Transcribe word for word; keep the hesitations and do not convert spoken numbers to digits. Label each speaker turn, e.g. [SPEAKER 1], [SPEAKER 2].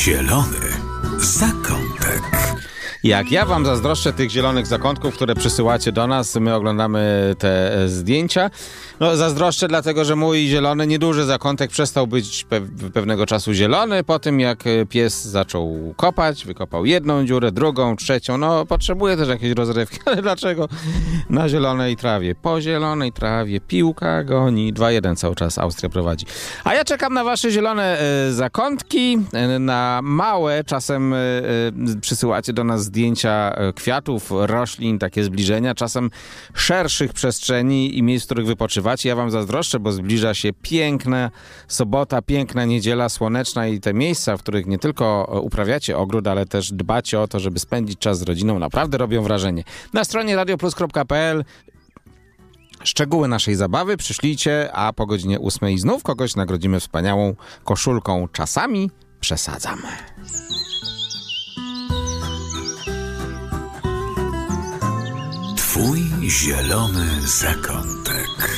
[SPEAKER 1] Zielony zakątek.
[SPEAKER 2] Jak ja wam zazdroszczę tych zielonych zakątków, które przysyłacie do nas, my oglądamy te zdjęcia. No zazdroszczę dlatego, że mój zielony, nieduży zakątek przestał być pe- pewnego czasu zielony po tym, jak pies zaczął kopać, wykopał jedną dziurę, drugą, trzecią. No potrzebuje też jakiejś rozrywki, ale dlaczego? Na zielonej trawie, po zielonej trawie, piłka goni, dwa jeden cały czas Austria prowadzi. A ja czekam na wasze zielone e, zakątki, e, na małe, czasem e, przysyłacie do nas zdjęcia kwiatów, roślin, takie zbliżenia, czasem szerszych przestrzeni i miejsc, w których wypoczywacie. Ja wam zazdroszczę, bo zbliża się piękna sobota, piękna niedziela słoneczna i te miejsca, w których nie tylko uprawiacie ogród, ale też dbacie o to, żeby spędzić czas z rodziną, naprawdę robią wrażenie. Na stronie radioplus kropka pe el szczegóły naszej zabawy przyszlijcie, a po godzinie ósmej znów kogoś nagrodzimy wspaniałą koszulką. Czasami przesadzam.
[SPEAKER 1] Twój zielony zakątek.